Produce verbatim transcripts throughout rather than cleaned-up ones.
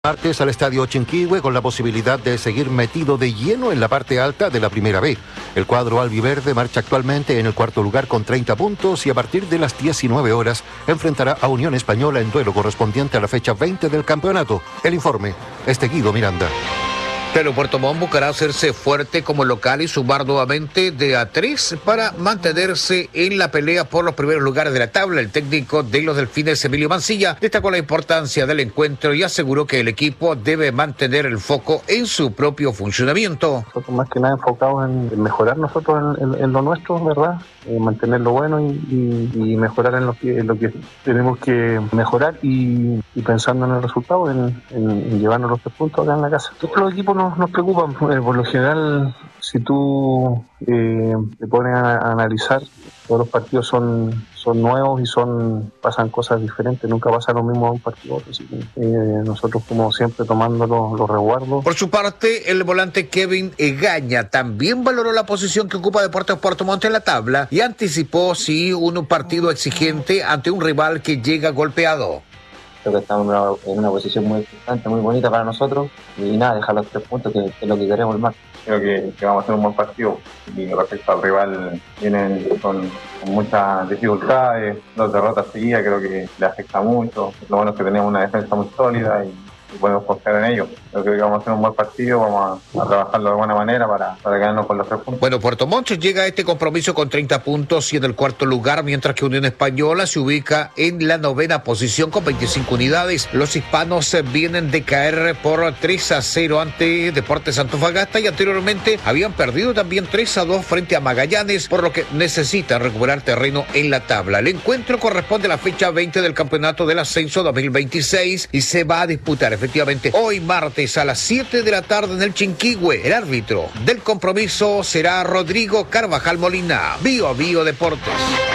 Martes al estadio Chinquihue con la posibilidad de seguir metido de lleno en la parte alta de la Primera B. El cuadro albiverde marcha actualmente en el cuarto lugar con treinta puntos y a partir de las diecinueve horas enfrentará a Unión Española en duelo correspondiente a la fecha veinte del campeonato. El informe es de Guido Miranda. Pero Puerto Montt buscará hacerse fuerte como local y sumar nuevamente de a tres para mantenerse en la pelea por los primeros lugares de la tabla. El técnico de los Delfines, Emilio Mancilla, destacó la importancia del encuentro y aseguró que el equipo debe mantener el foco en su propio funcionamiento. Nosotros más que nada enfocados en mejorar nosotros en, en, en lo nuestro, ¿verdad? Eh, mantener lo bueno y, y, y mejorar en lo, que, en lo que tenemos que mejorar y, y pensando en el resultado, en, en, en llevarnos los tres puntos acá en la casa. Todos los equipos nos, nos preocupan, eh, por lo general, si tú eh, te pones a, a analizar, todos los partidos son, son nuevos y son pasan cosas diferentes, nunca pasa lo mismo a un partido a otro, así que eh, nosotros como siempre tomando los, los resguardos. Por su parte, el volante Kevin Egaña también valoró la posición que ocupa Deportes Puerto Montt en la tabla y anticipó sí un partido exigente ante un rival que llega golpeado. Creo que estamos en una, en una posición muy importante, muy bonita para nosotros y nada, dejar los tres puntos que, que es lo que queremos el más. Creo que, que vamos a hacer un buen partido y respecto al rival vienen con, con muchas dificultades, dos derrotas seguidas, creo que le afecta mucho. Lo bueno es que tenemos una defensa muy sólida y y podemos confiar en ello. Yo creo que vamos a hacer un buen partido, vamos a, a trabajarlo de buena manera para, para quedarnos con los tres puntos. Bueno, Puerto Montt llega a este compromiso con treinta puntos y en el cuarto lugar, mientras que Unión Española se ubica en la novena posición con veinticinco unidades. Los hispanos vienen de caer por tres a cero ante Deportes Antofagasta y anteriormente habían perdido también tres a dos frente a Magallanes, por lo que necesitan recuperar terreno en la tabla. El encuentro corresponde a la fecha veinte del Campeonato del Ascenso dos mil veintiséis y se va a disputar efectivamente hoy martes a las siete de la tarde en el Chinquihue. El árbitro del compromiso será Rodrigo Carvajal Molina. Bio a Bio Deportes.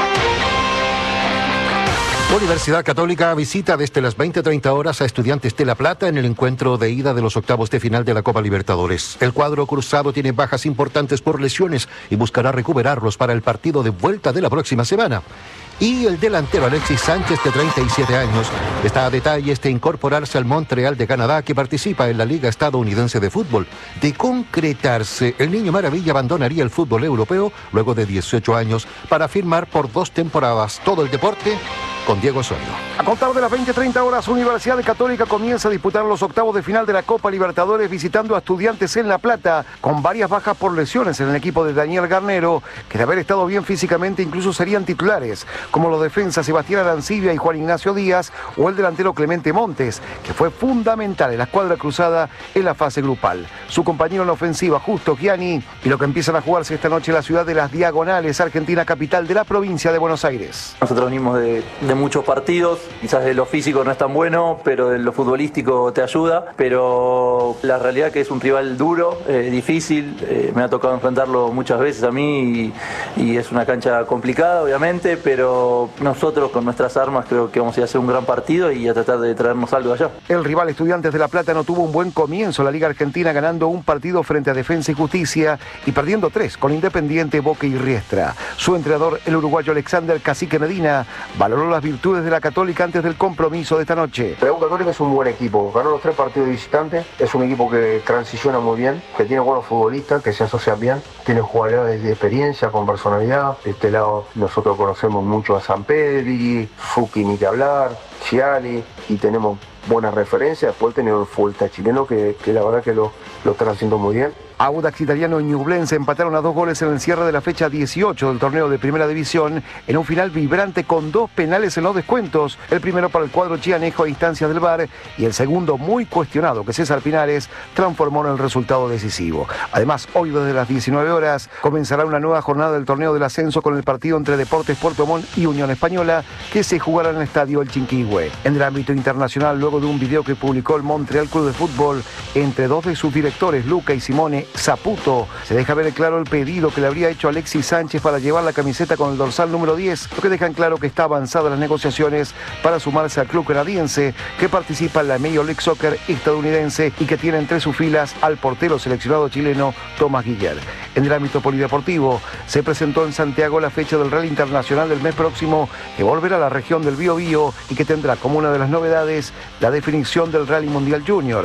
Universidad Católica visita desde las veinte treinta horas a Estudiantes de La Plata en el encuentro de ida de los octavos de final de la Copa Libertadores. El cuadro cruzado tiene bajas importantes por lesiones y buscará recuperarlos para el partido de vuelta de la próxima semana. Y el delantero Alexis Sánchez, de treinta y siete años, está a detalles de incorporarse al Montreal de Canadá, que participa en la Liga Estadounidense de Fútbol. De concretarse, el Niño Maravilla abandonaría el fútbol europeo luego de dieciocho años para firmar por dos temporadas. Todo el deporte con Diego Osorio. A contar de las veinte treinta horas, Universidad Católica comienza a disputar los octavos de final de la Copa Libertadores visitando a Estudiantes en La Plata, con varias bajas por lesiones en el equipo de Daniel Garnero, que de haber estado bien físicamente incluso serían titulares, como los defensas Sebastián Arancibia y Juan Ignacio Díaz, o el delantero Clemente Montes, que fue fundamental en la escuadra cruzada en la fase grupal. Su compañero en la ofensiva, Justo Gianni, y lo que empiezan a jugarse esta noche en la ciudad de Las Diagonales, Argentina, capital de la provincia de Buenos Aires. Nosotros venimos de, de muchos partidos, quizás de lo físico no es tan bueno, pero de lo futbolístico te ayuda, pero la realidad que es un rival duro, eh, difícil, eh, me ha tocado enfrentarlo muchas veces a mí y, y es una cancha complicada obviamente, pero nosotros con nuestras armas creo que vamos a ir a hacer un gran partido y a tratar de traernos algo allá. El rival Estudiantes de La Plata no tuvo un buen comienzo en la Liga Argentina, ganando un partido frente a Defensa y Justicia y perdiendo tres con Independiente, Boca y Riestra. Su entrenador, el uruguayo Alexander Cacique Medina, valoró las virtudes de la Católica antes del compromiso de esta noche. La U Católica es un buen equipo, ganó los tres partidos de visitante, es un equipo que transiciona muy bien, que tiene buenos futbolistas, que se asocian bien, tiene jugadores de experiencia, con personalidad. De este lado nosotros conocemos mucho a Sampedri, Fuki ni que hablar, Ciali, y tenemos buenas referencias. Después tenemos el Fuelta chileno que, que la verdad que lo, lo están haciendo muy bien. Audax Italiano y Ñublense empataron a dos goles en el cierre de la fecha dieciocho del torneo de Primera División en un final vibrante con dos penales en los descuentos, el primero para el cuadro chianejo a instancias del V A R y el segundo muy cuestionado que César Pinares transformó en el resultado decisivo. Además, hoy desde las diecinueve horas comenzará una nueva jornada del torneo del ascenso con el partido entre Deportes Puerto Montt y Unión Española, que se jugará en el estadio El Chinquihue. En el ámbito internacional, luego de un video que publicó el Montreal Club de Fútbol entre dos de sus directores, Luca y Simone Saputo, se deja ver claro el pedido que le habría hecho Alexis Sánchez para llevar la camiseta con el dorsal número diez, lo que dejan claro que está avanzada las negociaciones para sumarse al club canadiense que participa en la Major League Soccer estadounidense y que tiene entre sus filas al portero seleccionado chileno Tomás Guiller. En el ámbito polideportivo, se presentó en Santiago la fecha del Rally Internacional del mes próximo, que volverá a la región del Biobío y que tendrá como una de las novedades novedades, la definición del Rally Mundial Junior.